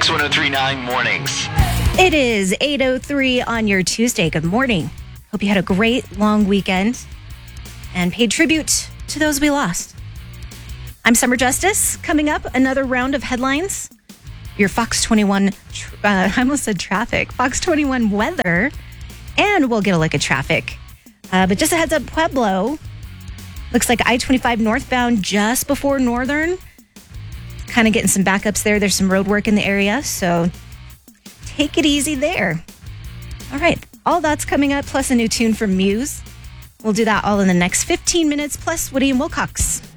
X1039 Mornings. It is 8:03 on your Tuesday. Good morning. Hope you had a great long weekend and paid tribute to those we lost. I'm Summer Justice. Coming up, another round of headlines. Your Fox 21, I almost said traffic, Fox 21 weather, and we'll get a look at traffic. But just a heads up, Pueblo, looks like I-25 northbound just before Northern. Kind of getting some backups there. There's some road work in the area, so take it easy there. All right, all that's coming up, plus a new tune from Muse. We'll do that all in the next 15 minutes, plus Woody and Wilcox.